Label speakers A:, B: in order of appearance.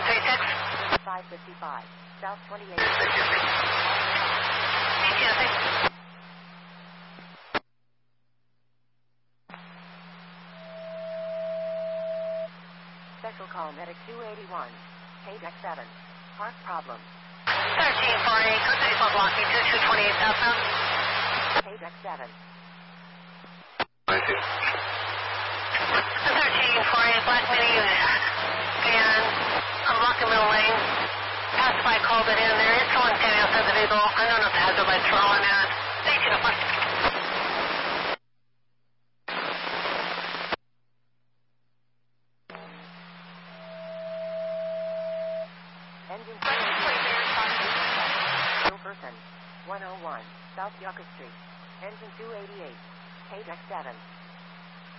A: 1336.
B: 555, South 28.
A: Thank you.
B: Special call medic 281, KDEC 7, park problem.
A: 1348, code 34 blocking 2228 southbound.
B: KDEC 7.
C: Thank you.
A: 1348, black mini unit. And I'm blocking middle lane. Passerby called it in. There is someone standing outside the vehicle. I don't know if the hazard lights are on that. 1801.
B: Engine 2 person, 101, South Yucca Street. Engine 288, KDEC 7.